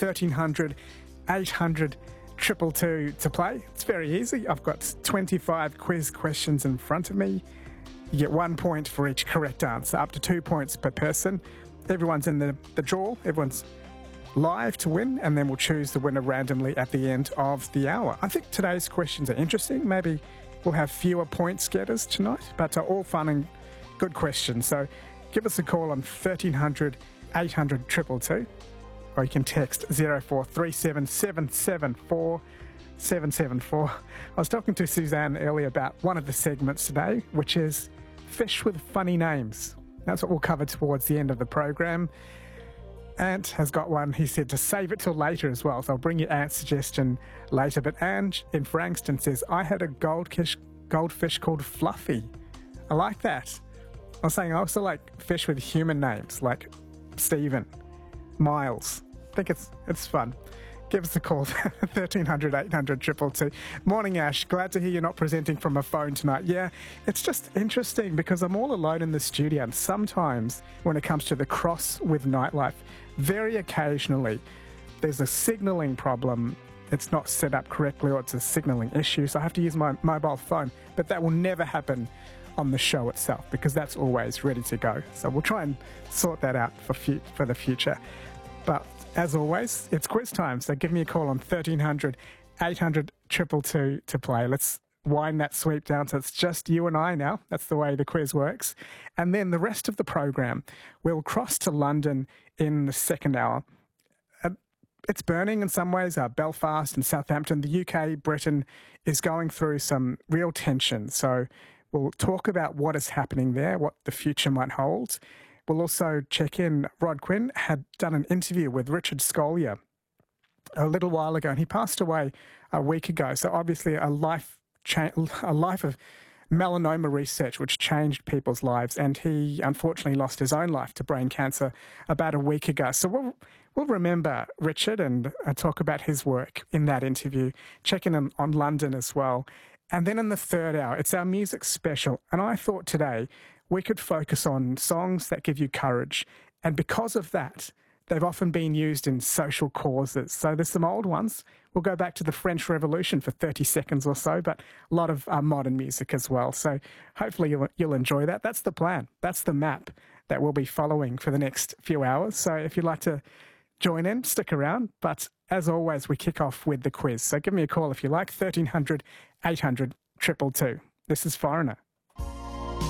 1300 800 222 to play. It's very easy. I've got 25 quiz questions in front of me. You get 1 point for each correct answer, up to 2 points per person. Everyone's in the draw. Everyone's live to win, and then we'll choose the winner randomly at the end of the hour. I think today's questions are interesting. Maybe we'll have fewer points getters tonight, but all fun and good questions. So give us a call on 1300 800 222, or you can text 0437 774 774. I was talking to Suzanne earlier about one of the segments today, which is Fish with Funny Names. That's what we'll cover towards the end of the program. Ant has got one. He said to save it till later as well, so I'll bring you Ant's suggestion later. But Ange in Frankston says, I had a goldfish called Fluffy. I like that. I was saying I also like fish with human names, like Stephen, Miles. I think it's fun. Give us a call, 1300 800 222. Morning, Ash. Glad to hear you're not presenting from a phone tonight. Yeah, it's just interesting because I'm all alone in the studio, and sometimes when it comes to the cross with nightlife, very occasionally there's a signalling problem. It's not set up correctly, or it's a signalling issue, so I have to use my mobile phone. But that will never happen on the show itself because that's always ready to go. So we'll try and sort that out for the future. But as always, it's quiz time, so give me a call on 1300 800 222 to play. Let's wind that sweep down so it's just you and I now. That's the way the quiz works. And then the rest of the program, we'll cross to London in the second hour. It's burning in some ways. Belfast and Southampton, the UK, Britain is going through some real tension. So we'll talk about what is happening there, what the future might hold. We'll also check in. Rod Quinn had done an interview with Richard Scolyer a little while ago, and he passed away a week ago. So obviously a life of melanoma research which changed people's lives, and he unfortunately lost his own life to brain cancer about a week ago. So we'll remember Richard and talk about his work in that interview, check in on London as well. And then in the third hour, it's our music special. And I thought today we could focus on songs that give you courage. And because of that, they've often been used in social causes. So there's some old ones. We'll go back to the French Revolution for 30 seconds or so, but a lot of modern music as well. So hopefully you'll enjoy that. That's the plan. That's the map that we'll be following for the next few hours. So if you'd like to join in, stick around. But as always, we kick off with the quiz. So give me a call if you like, 1300 800 222. This is Foreigner.